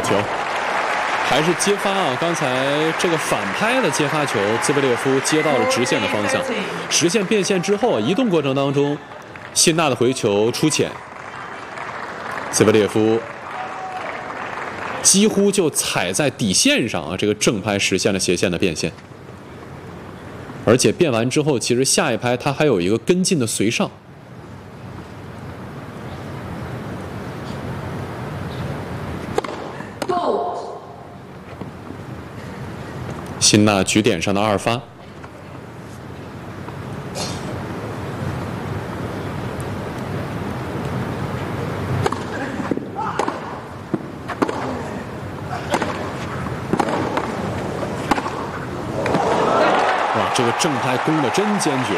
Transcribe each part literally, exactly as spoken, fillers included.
球，还是接发啊！刚才这个反拍的接发球，兹维列夫接到了直线的方向，实现变线之后，移动过程当中，辛纳的回球出浅，兹维列夫几乎就踩在底线上啊！这个正拍实现了斜线的变线，而且变完之后，其实下一拍他还有一个跟进的随上。辛纳局点上的二发，哇，这个正拍攻得真坚决，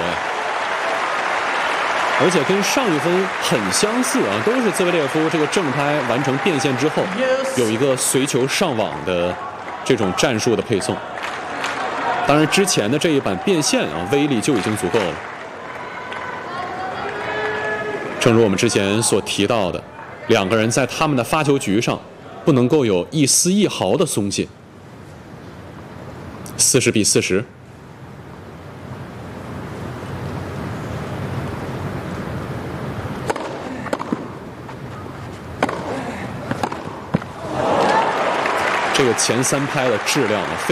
而且跟上一分很相似啊，都是兹维列夫这个正拍完成变线之后，有一个随球上网的这种战术的配送。当然，之前的这一板变线啊，威力就已经足够了。正如我们之前所提到的，两个人在他们的发球局上不能够有一丝一毫的松懈。四十比四十。这个前三拍的质量啊。